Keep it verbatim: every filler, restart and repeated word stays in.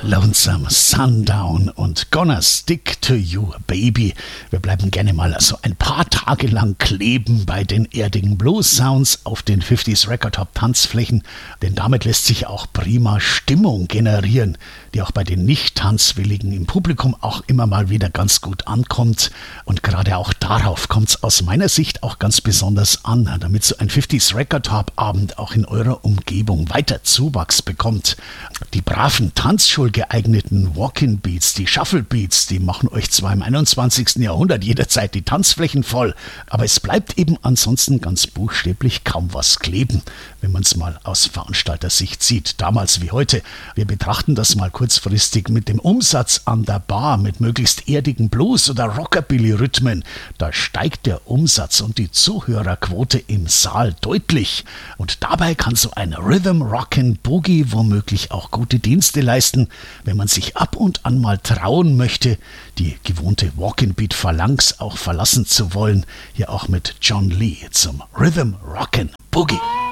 Lonesome Sundown und Gonna Stick to You, Baby. Wir bleiben gerne mal so ein paar Tage lang kleben bei den erdigen Blues Sounds auf den fünfziger Record Top Tanzflächen, denn damit lässt sich auch prima Stimmung generieren, die auch bei den Nicht-Tanzwilligen im Publikum auch immer mal wieder ganz gut ankommt. Und gerade auch darauf kommt es aus meiner Sicht auch ganz besonders an, damit so ein fünfziger Record Top Abend auch in eurer Umgebung weiter Zuwachs bekommt. Die braven tanzschulgeeigneten Walk-in Beats, die Shuffle Beats, die machen euch zwar im einundzwanzigsten Jahrhundert jederzeit die Tanzflächen voll, aber es bleibt eben ansonsten ganz buchstäblich kaum was kleben, wenn man es mal aus Veranstaltersicht sieht, damals wie heute. Wir betrachten das mal kurzfristig mit dem Umsatz an der Bar, mit möglichst erdigen Blues- oder Rockabilly-Rhythmen. Da steigt der Umsatz und die Zuhörerquote im Saal deutlich. Und dabei kann so ein Rhythm Rockin' Boogie womöglich auch gute Dienste leisten, wenn man sich ab und an mal trauen möchte, die gewohnte Walk-in-Beat-Phalanx auch verlassen zu wollen. Hier auch mit John Lee zum Rhythm Rockin' Boogie.